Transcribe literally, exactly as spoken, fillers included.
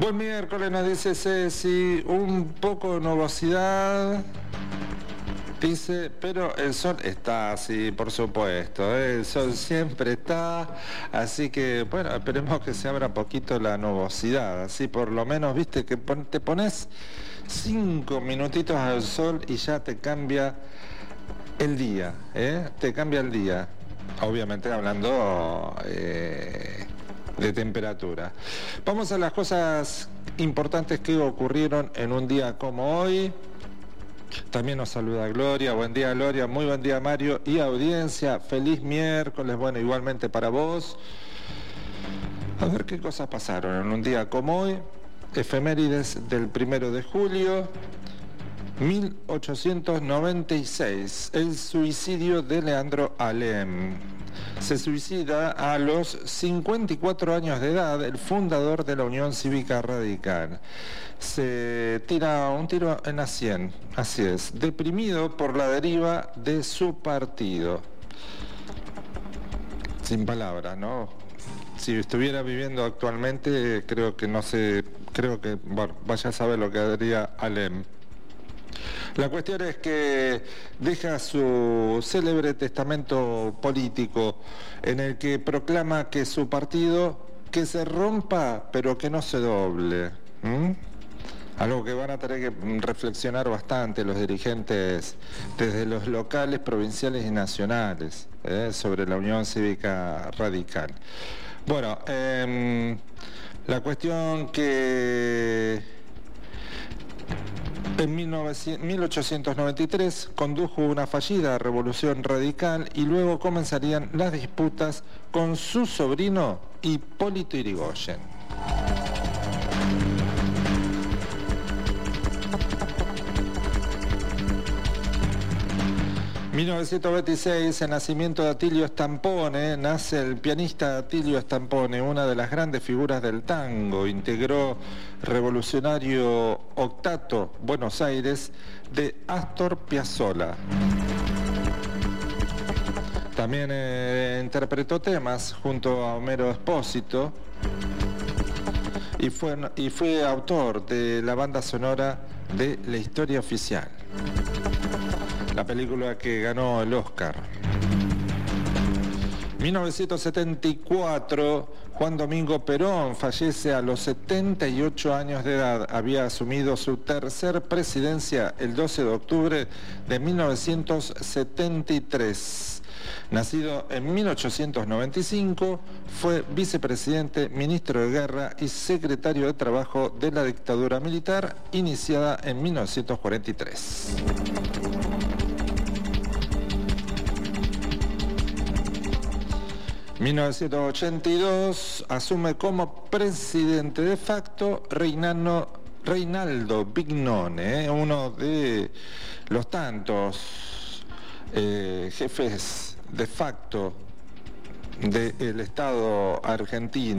Buen miércoles, nos dice Ceci, un poco de nubosidad, dice, pero el sol está, sí, por supuesto, ¿eh? El sol siempre está, así que, bueno, esperemos que se abra un poquito la nubosidad, así por lo menos, viste, que pon, te pones cinco minutitos al sol y ya te cambia el día, ¿eh? Te cambia el día, obviamente hablando eh, de temperatura. Vamos a las cosas importantes que ocurrieron en un día como hoy. También nos saluda Gloria, buen día Gloria, muy buen día Mario y audiencia, feliz miércoles, bueno, igualmente para vos. A ver qué cosas pasaron en un día como hoy. Efemérides del primero de julio, mil ochocientos noventa y seis, el suicidio de Leandro Alem. Se suicida a los cincuenta y cuatro años de edad el fundador de la Unión Cívica Radical. Se tira un tiro en la sien, así es, deprimido por la deriva de su partido. Sin palabras, ¿no? Si estuviera viviendo actualmente, creo que no sé, creo que, bueno, vaya a saber lo que haría Alem. La cuestión es que deja su célebre testamento político en el que proclama que su partido que se rompa pero que no se doble. ¿Mm? Algo que van a tener que reflexionar bastante los dirigentes desde los locales, provinciales y nacionales ¿eh? sobre la Unión Cívica Radical. Bueno, eh, la cuestión que en mil ochocientos noventa y tres condujo una fallida revolución radical y luego comenzarían las disputas con su sobrino Hipólito Yrigoyen. mil novecientos veintiséis, el nacimiento de Atilio Stampone, nace el pianista Atilio Stampone, una de las grandes figuras del tango, integró Revolucionario Octato Buenos Aires de Astor Piazzolla. También eh, interpretó temas junto a Homero Espósito y fue, y fue autor de la banda sonora de La Historia Oficial, la película que ganó el Oscar. mil novecientos setenta y cuatro, Juan Domingo Perón fallece a los setenta y ocho años de edad. Había asumido su tercer presidencia el doce de octubre de mil novecientos setenta y tres. Nacido en mil ochocientos noventa y cinco, fue vicepresidente, ministro de Guerra y secretario de Trabajo de la dictadura militar iniciada en mil novecientos cuarenta y tres. mil novecientos ochenta y dos, asume como presidente de facto Reinaldo, Reinaldo Bignone, eh, uno de los tantos eh, jefes de facto del Estado argentino.